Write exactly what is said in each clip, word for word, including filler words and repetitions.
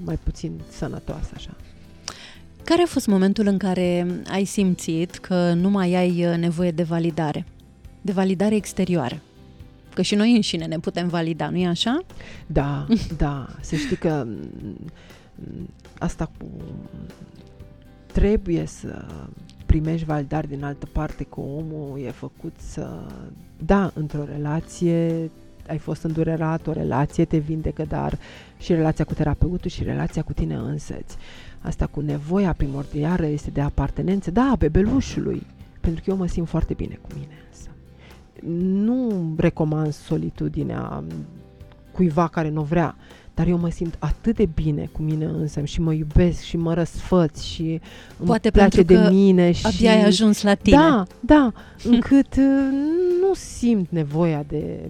mai puțin sănătoasă așa. Care a fost momentul în care ai simțit că nu mai ai nevoie de validare? De validare exterioară? Că și noi înșine ne putem valida, nu-i așa? Da, da. Să știi că asta cu... trebuie să primești validare din altă parte, că omul e făcut să... Da, într-o relație ai fost îndurerat, o relație te vindecă, dar și relația cu terapeutul și relația cu tine însăți. Asta cu nevoia primordială este de apartenență, da, bebelușului, pentru că eu mă simt foarte bine cu mine. Însă. Nu recomand solitudinea cuiva care nu vrea, dar eu mă simt atât de bine cu mine însă și mă iubesc și mă răsfăț și poate îmi place de mine. Și abia ai ajuns la tine. Da, da, încât nu simt nevoia de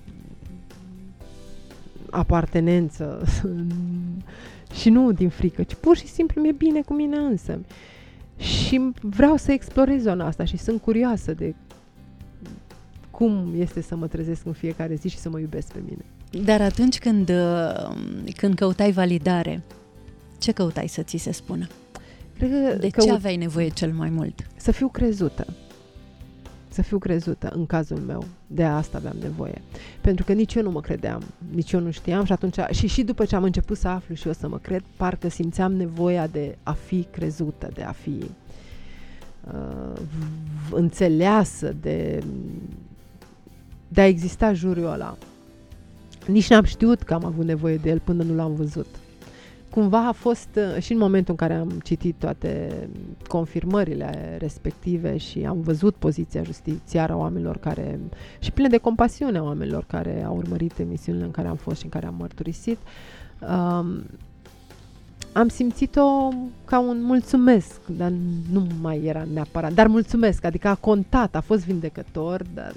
apartenență și nu din frică, ci pur și simplu mi-e bine cu mine însă. Și vreau să explorez zona asta și sunt curioasă de cum este să mă trezesc în fiecare zi și să mă iubesc pe mine. Dar atunci când, când căutai validare, ce căutai să ți se spună? Cred că de căut... ce aveai nevoie cel mai mult? Să fiu crezută. Să fiu crezută în cazul meu. De asta aveam nevoie. Pentru că nici eu nu mă credeam, nici eu nu știam și atunci, și, și după ce am început să aflu și eu să mă cred, parcă simțeam nevoia de a fi crezută, de a fi uh, înțeleasă, de, de a exista juriul ăla. Nici n-am știut că am avut nevoie de el până nu l-am văzut. Cumva a fost și în momentul în care am citit toate confirmările respective și am văzut poziția justițiară a oamenilor care, și plin de compasiune a oamenilor care au urmărit emisiunile în care am fost și în care am mărturisit, um, am simțit-o ca un mulțumesc, dar nu mai era neapărat, dar mulțumesc, adică a contat, a fost vindecător, dar...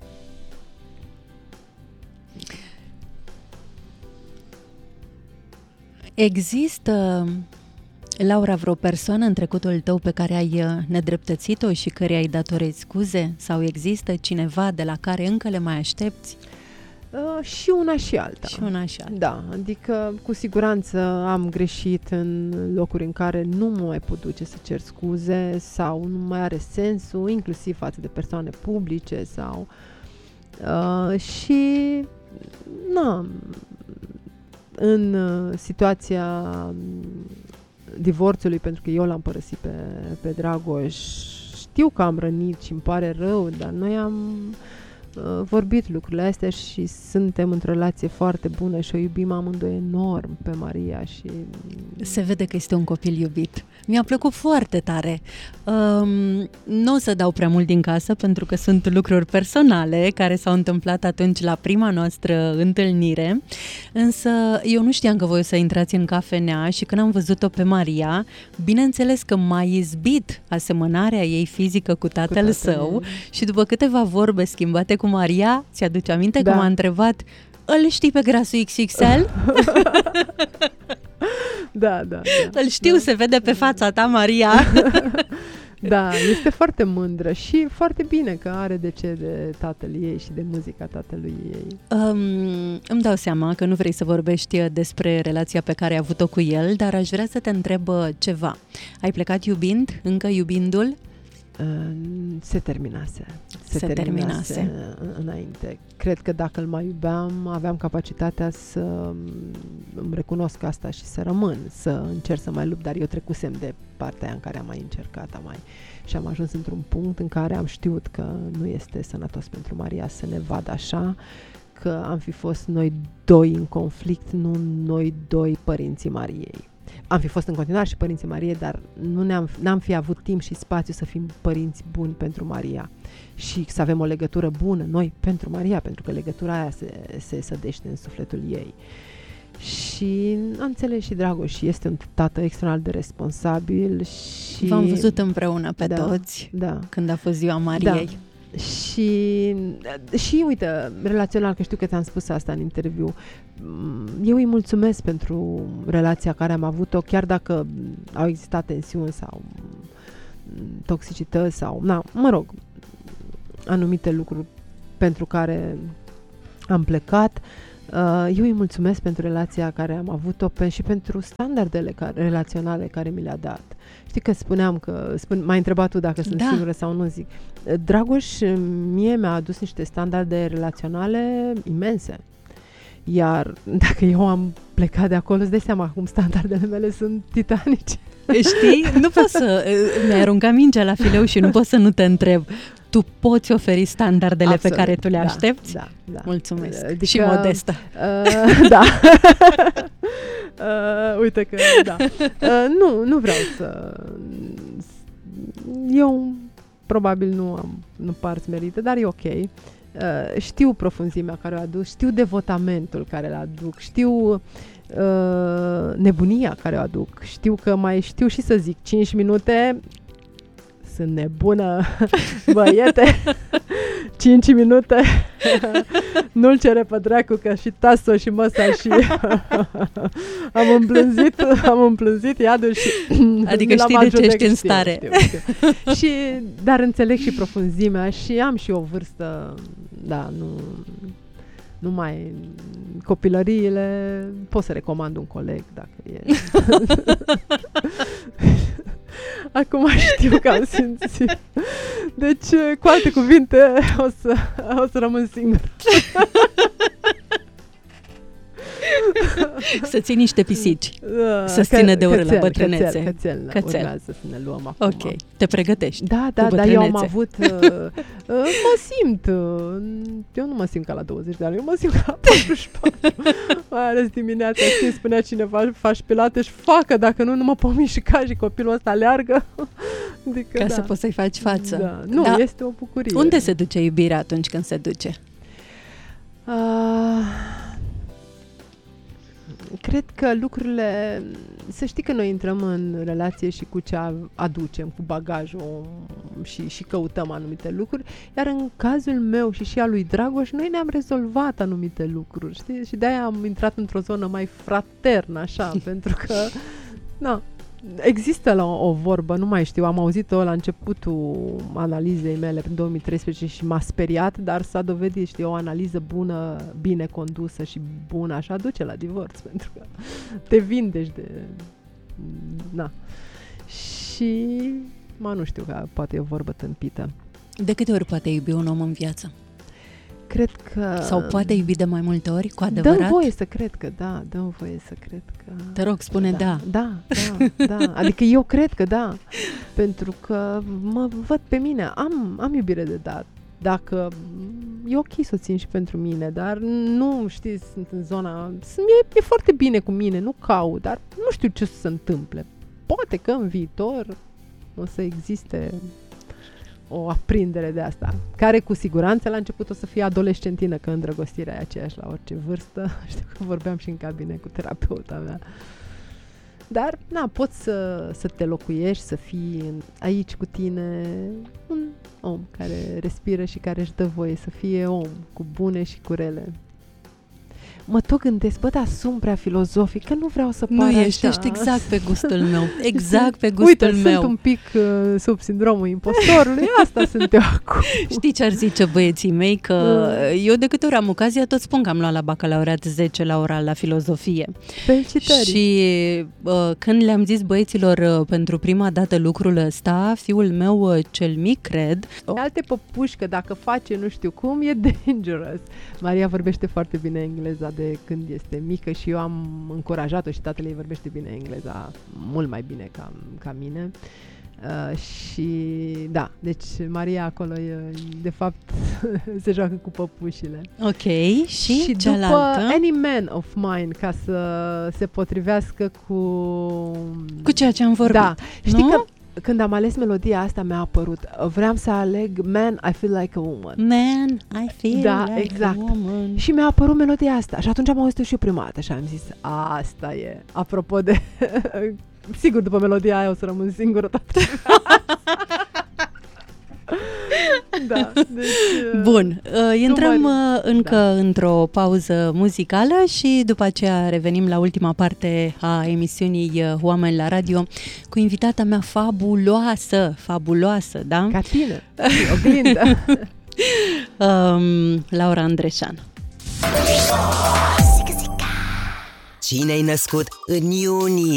Există, Laura, vreo persoană în trecutul tău pe care ai nedreptățit-o și care ai datorezi scuze? Sau există cineva de la care încă le mai aștepți? Uh, și una și alta. Și una și alta. Da, adică cu siguranță am greșit în locuri în care nu mă mai pot duce să cer scuze sau nu mai are sensul, inclusiv față de persoane publice sau... Uh, și... Na, în situația divorțului, pentru că eu l-am părăsit pe, pe Dragoș, știu că am rănit și îmi pare rău, dar noi am uh, vorbit lucrurile astea și suntem într-o relație foarte bună și o iubim amândoi enorm pe Maria și... Se vede că este un copil iubit. Mi-a plăcut foarte tare. Um, nu o să dau prea mult din casă pentru că sunt lucruri personale care s-au întâmplat atunci la prima noastră întâlnire, însă eu nu știam că voi o să intrați în cafenea și când am văzut-o pe Maria, bineînțeles că m-a izbit asemănarea ei fizică cu tatăl, cu tatăl său și după câteva vorbe schimbate cu Maria, ți-aduce aminte da. Că m-a întrebat: îl știi pe grasul X X L? Da, da, da. Îl știu, da. Se vede pe fața ta, Maria. Da, este foarte mândră și foarte bine că are de ce de tatăl ei și de muzica tatălui ei. Um, îmi dau seama că nu vrei să vorbești despre relația pe care ai avut-o cu el, dar aș vrea să te întreb ceva. Ai plecat iubind, încă iubindu-l? Se terminase. Se, se terminase, terminase înainte. Cred că dacă îl mai iubeam, aveam capacitatea să îmi recunosc asta și să rămân, să încerc să mai lupt, dar eu trecusem de partea aia în care am mai încercat, am mai... și am ajuns într-un punct în care am știut că nu este sănătos pentru Maria să ne vadă așa, că am fi fost noi doi în conflict, nu noi doi părinții Mariei. Am fi fost în continuare și părinții Mariei, dar nu ne-am, n-am fi avut timp și spațiu să fim părinți buni pentru Maria și să avem o legătură bună noi pentru Maria, pentru că legătura aia se, se sădește în sufletul ei. Și am înțeles și Dragoș și este un tată extraordinar de responsabil și... V-am văzut împreună pe da, toți da. Când a fost ziua Mariei. Da. Și, și uite, relațional, că știu că ți-am spus asta în interviu, eu îi mulțumesc pentru relația care am avut-o, chiar dacă au existat tensiuni sau toxicități sau, na, mă rog, anumite lucruri pentru care am plecat, Eu îi mulțumesc pentru relația care am avut-o pe, și pentru standardele care, relaționale care mi le-a dat. Știi că spuneam că, spun, m-ai întrebat tu dacă sunt da. sigură sau nu, zic. Dragoș mie mi-a adus niște standarde relaționale imense. Iar dacă eu am plecat de acolo, îți dai seama cum standardele mele sunt titanice. Știi? Nu pot să... Mi-ai aruncat mingea la fileu și nu pot să nu te întreb. Tu poți oferi standardele Absolut, pe care tu le da, aștepți? Da, da. Mulțumesc. Adică, și modestă. Uh, da. uh, uite că, da. Uh, nu, nu vreau să... Eu probabil nu am nu par smerită, dar e ok. Uh, știu profunzimea care o aduc, știu devotamentul care îl aduc, știu uh, nebunia care o aduc, știu că mai știu și să zic cinci minute... Sunt nebună, băiete, cinci minute, nu-l cere pe dracu, că și taso și măsa și am împlânzit, am împlânzit iadul și adică știi de ce ești în stare. Știu, știu. Și, dar înțeleg și profunzimea și am și o vârstă, da, nu, nu mai copilăriile, pot să recomand un coleg dacă e... Acum știu că am simțit. Deci, cu alte cuvinte, o să, o să rămân singur. Să ții niște pisici. Da, să-ți țină de urât la bătrânețe. Cățel, cățel, cățel. Urmează să ne luăm acum. Ok, te pregătești. Da, da, da, eu am avut... Uh, uh, mă simt... Uh, eu nu mă simt ca la douăzeci de ani, eu mă simt ca la patruzeci și patru. Mai ales dimineața, știi, spunea cineva, faci pilate și facă, dacă nu, nu mă pot mișca și copilul ăsta aleargă. Adică, ca da. să poți să-i faci față. Da. Nu, da. Este o bucurie. Unde se duce iubirea atunci când se duce? Uh, cred că lucrurile... Să știi că noi intrăm în relație și cu ce aducem, cu bagajul și, și căutăm anumite lucruri, iar în cazul meu și și al lui Dragoș, noi ne-am rezolvat anumite lucruri, știi? Și de-aia am intrat într-o zonă mai fraternă, așa, pentru că... Na, există la o, o vorbă, nu mai știu, am auzit-o la începutul analizei mele în două mii treisprezece și m-a speriat, dar s-a dovedit, știi, o analiză bună, bine condusă și bună, așa duce la divorț, pentru că te vindești de... Na. Și, mă, nu știu, că poate e o vorbă tâmpită. De câte ori poate iubi un om în viață? Cred că... Sau poate iubi de mai multe ori, cu adevărat? Dă-mi voie să cred că da, dă-mi voie să cred că... Te rog, spune da. Da, da, da, da. Adică eu cred că da, pentru că mă văd pe mine, am, am iubire de dat. Dacă e ok să o țin și pentru mine, dar nu, știi, sunt în zona... E, e foarte bine cu mine, nu caut, dar nu știu ce să se întâmple. Poate că în viitor o să existe... o aprindere de asta, care cu siguranță la început o să fie adolescentină, că îndrăgostirea e aceeași la orice vârstă. Știu că vorbeam și în cabine cu terapeuta mea. Dar, na, poți să, să te locuiești, să fii aici cu tine un om care respiră și care își dă voie să fie om, cu bune și cu rele. Mă tot gândesc, bă, dar sunt prea filozofic, că nu vreau să par Nu așa. ești, ești exact pe gustul meu. Exact pe gustul Uite, meu. sunt un pic uh, sub sindromul impostorului, asta sunt eu acum. Știi ce ar zice băieții mei? Că uh. eu de câte ori am ocazia tot spun că am luat la bacalaureat zece la oral la filozofie. Felicitări! Și uh, când le-am zis băieților uh, pentru prima dată lucrul ăsta, fiul meu uh, cel mic, cred... Alte păpuși, că dacă face nu știu cum, e dangerous. Maria vorbește foarte bine engleza de când este mică și eu am încurajat-o și tatăl ei vorbește bine engleza, mult mai bine ca, ca mine. Uh, și da, deci Maria acolo e, de fapt se joacă cu păpușile. Ok, și, și cealaltă? după Any Man of Mine, ca să se potrivească cu... Cu ceea ce am vorbit. Da, știi nu? că când am ales melodia asta mi-a apărut. Vreau să aleg Man, I Feel Like a Woman. Man, I Feel da, Like exact. a Woman. Și mi-a apărut melodia asta. Și atunci am auzit-o și eu prima dată și am zis, asta e. Apropo de... Sigur, după melodia aia o să rămân singură toată. Da, deci, bun, uh, intrăm uh, încă da. într-o pauză muzicală și după aceea revenim la ultima parte a emisiunii uh, Oameni la Radio cu invitata mea fabuloasă, fabuloasă, da? Ca tine, oglindă. um, Laura Andreșan. cine ai născut în iunie.